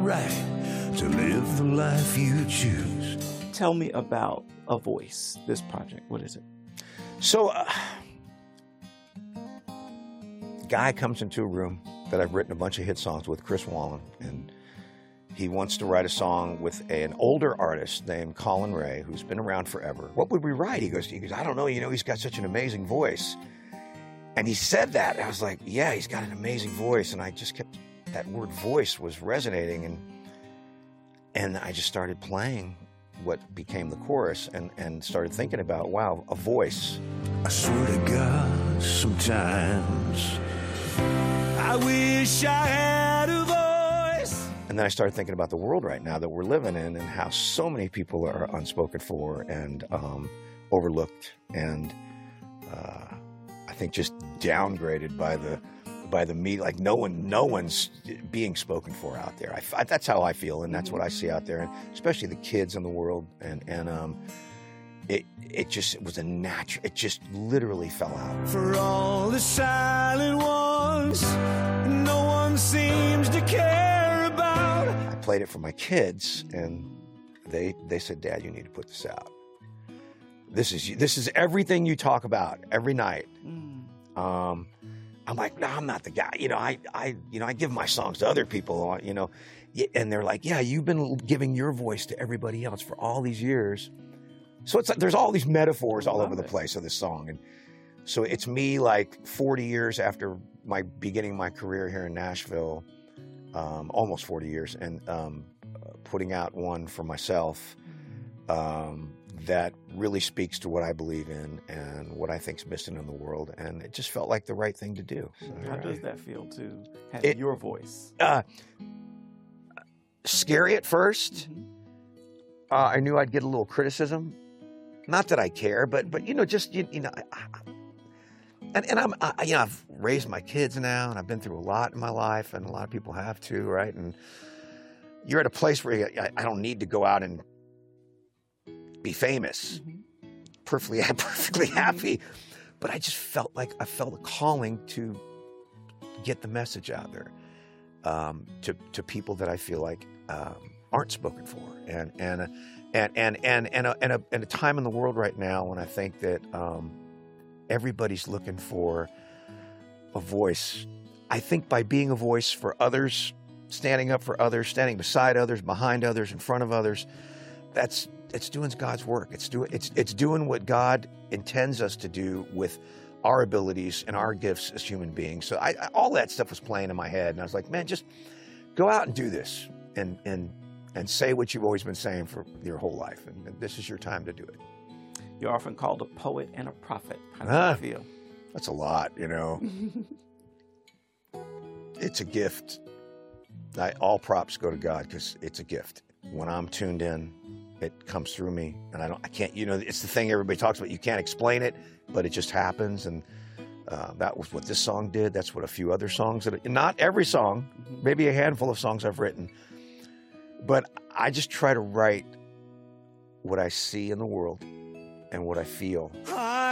right to live the life you choose. Tell me about A Voice, this project. What is it? So, guy comes into a room that I've written a bunch of hit songs with, Chris Wallen, and he wants to write a song with an older artist named Colin Ray, who's been around forever. What would we write? He goes, I don't know, he's got such an amazing voice. And he said that, and I was like, yeah, he's got an amazing voice. And I just kept, that word voice was resonating, and I just started playing what became the chorus and started thinking about, wow, a voice. I swear to God, sometimes I wish I had a voice. And then I started thinking about the world right now that we're living in and how so many people are unspoken for and overlooked and I think just downgraded by the media. Like no one's being spoken for out there. That's how I feel, and that's what I see out there, and especially the kids in the world. And it just was a natural. It just literally fell out. For all the silent ones, no one seems to care about. I played it for my kids, and they said, "Dad, you need to put this out. This is everything you talk about every night." I'm like, no, I'm not the guy. I give my songs to other people, and they're like, yeah, you've been giving your voice to everybody else for all these years. So it's like, there's all these metaphors all over the place of this song. And so it's me like 40 years after my beginning my career here in Nashville, almost 40 years, and putting out one for myself that really speaks to what I believe in and what I think's missing in the world, and it just felt like the right thing to do. So, how does that feel to have your voice? Scary at first. I knew I'd get a little criticism. Not that I care, but just and I've raised my kids now, and I've been through a lot in my life, and a lot of people have too, right? And you're at a place where I don't need to go out and be famous, perfectly happy, but I just felt like I felt a calling to get the message out there to people that I feel like aren't spoken for, and a time in the world right now when I think that everybody's looking for a voice. I think by being a voice for others, standing up for others, standing beside others, behind others, in front of others, it's doing God's work. It's doing what God intends us to do with our abilities and our gifts as human beings. So all that stuff was playing in my head, and I was like, man, just go out and do this and say what you've always been saying for your whole life, and this is your time to do it. You're often called a poet and a prophet. How do you feel? That's a lot, It's a gift. All props go to God because it's a gift. When I'm tuned in, it comes through me, and I can't, it's the thing everybody talks about. You can't explain it, but it just happens, and that was what this song did. That's what a few other songs, not every song, maybe a handful of songs I've written, but I just try to write what I see in the world and what I feel.